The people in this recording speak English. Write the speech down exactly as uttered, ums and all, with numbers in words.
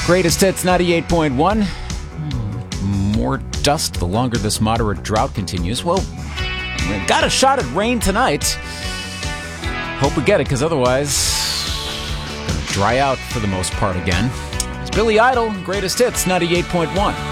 Greatest Hits ninety-eight point one. More dust the longer this moderate drought continues. Well, we got a shot at rain tonight. Hope we get it, because otherwise, it's going to dry out for the most part again. It's Billy Idol, Greatest Hits ninety-eight point one.